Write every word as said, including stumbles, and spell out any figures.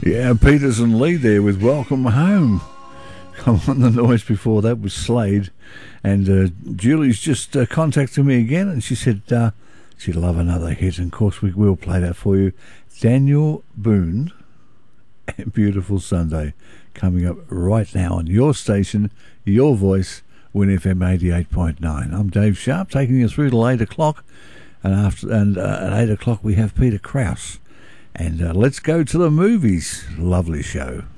Yeah, Peterson Lee there with Welcome Home. Come on, the noise before that was Slade. And uh, Julie's just uh, contacted me again and she said uh, she'd love another hit. And of course, we will play that for you. Daniel Boone and Beautiful Sunday coming up right now on your station, your voice, Win F M eighty-eight point nine. I'm Dave Sharp, taking you through till eight o'clock. And, after, and uh, at eight o'clock, we have Peter Krause. And uh, let's go to the movies. Lovely show.